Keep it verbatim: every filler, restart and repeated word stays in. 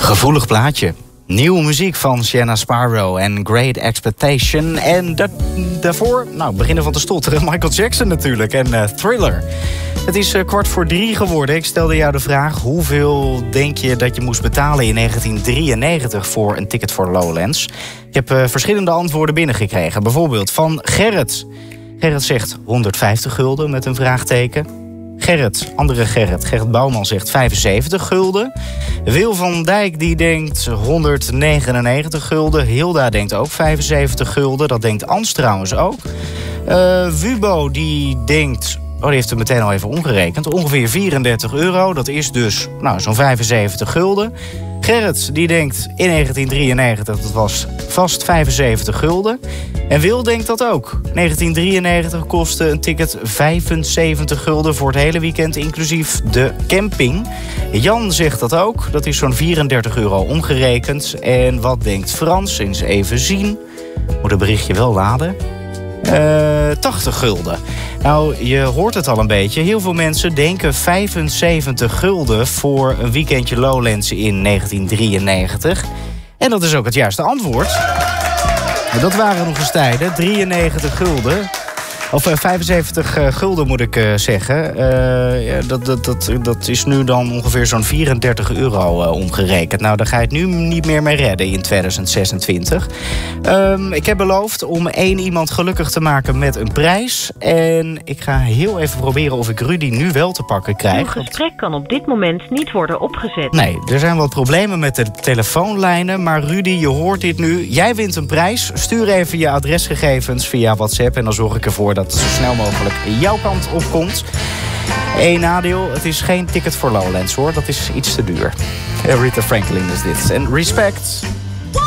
Gevoelig plaatje. Nieuwe muziek van Sienna Sparrow en Great Expectation. En da- daarvoor, nou, beginnen van te stotteren, Michael Jackson natuurlijk en uh, Thriller. Het is uh, kwart voor drie geworden. Ik stelde jou de vraag, hoeveel denk je dat je moest betalen in negentien drieënnegentig voor een ticket voor Lowlands? Ik heb uh, verschillende antwoorden binnengekregen. Bijvoorbeeld van Gerrit. Gerrit zegt honderdvijftig gulden met een vraagteken. Gerrit, andere Gerrit, Gerrit Bouwman zegt vijfenzeventig gulden. Wil van Dijk die denkt honderdnegenennegentig gulden. Hilda denkt ook vijfenzeventig gulden. Dat denkt Ans trouwens ook. Uh, Wubo die denkt, oh die heeft het meteen al even omgerekend, ongeveer vierendertig euro. Dat is dus nou, zo'n vijfenzeventig gulden. Gerrit die denkt in negentien drieënnegentig, dat was vast vijfenzeventig gulden. En Wil denkt dat ook. negentien drieënnegentig kostte een ticket vijfenzeventig gulden voor het hele weekend, inclusief de camping. Jan zegt dat ook. Dat is zo'n vierendertig euro omgerekend. En wat denkt Frans? Eens even zien. Moet het berichtje wel laden. Uh, tachtig gulden. Nou, je hoort het al een beetje. Heel veel mensen denken vijfenzeventig gulden voor een weekendje Lowlands in negentien drieënnegentig. En dat is ook het juiste antwoord. Dat waren nog eens tijden. drieënnegentig gulden. Of uh, vijfenzeventig uh, gulden moet ik uh, zeggen. Uh, ja, dat, dat, dat, dat is nu dan ongeveer zo'n vierendertig euro uh, omgerekend. Nou, daar ga je het nu niet meer mee redden in tweeduizend zesentwintig. Um, ik heb beloofd om één iemand gelukkig te maken met een prijs. En ik ga heel even proberen of ik Rudy nu wel te pakken krijg. Uw gesprek kan op dit moment niet worden opgezet. Nee, er zijn wat problemen met de telefoonlijnen. Maar Rudy, je hoort dit nu. Jij wint een prijs. Stuur even je adresgegevens via WhatsApp. En dan zorg ik ervoor dat het zo snel mogelijk jouw kant op komt. Eén nadeel, het is geen ticket voor Lowlands hoor. Dat is iets te duur. Rita Franklin is dit. En Respect.